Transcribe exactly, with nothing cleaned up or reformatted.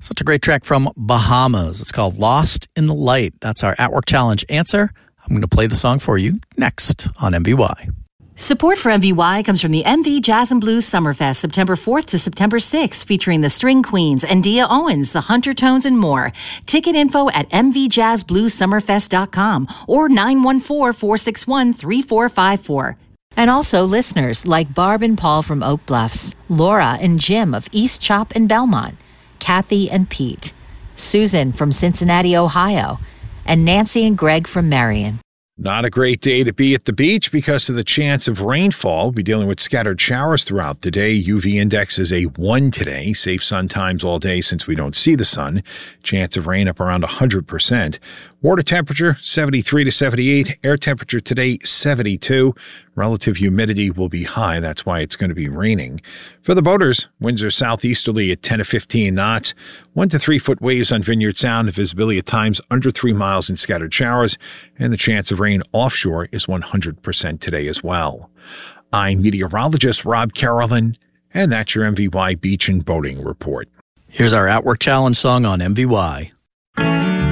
Such a great track from Bahamas. It's called Lost in the Light. That's our At Work Challenge answer. I'm going to play the song for you next on M V Y. Support for M V Y comes from the M V Jazz and Blues Summerfest, September fourth to September sixth, featuring the String Queens, Andia Owens, the Hunter Tones, and more. Ticket info at m v jazz blues summerfest dot com or nine one four, four six one, three four five four. And also listeners like Barb and Paul from Oak Bluffs, Laura and Jim of East Chop and Belmont, Kathy and Pete, Susan from Cincinnati, Ohio, and Nancy and Greg from Marion. Not a great day to be at the beach because of the chance of rainfall. We'll be dealing with scattered showers throughout the day. U V index is a one today. Safe sun times all day since we don't see the sun. Chance of rain up around one hundred percent. Water temperature seventy-three to seventy-eight. Air temperature today seventy-two. Relative humidity will be high. That's why it's going to be raining. For the boaters, winds are southeasterly at ten to fifteen knots. One to three foot waves on Vineyard Sound. Visibility at times under three miles in scattered showers. And the chance of rain offshore is one hundred percent today as well. I'm meteorologist Rob Carolyn, and that's your M V Y Beach and Boating Report. Here's our At Work Challenge song on M V Y.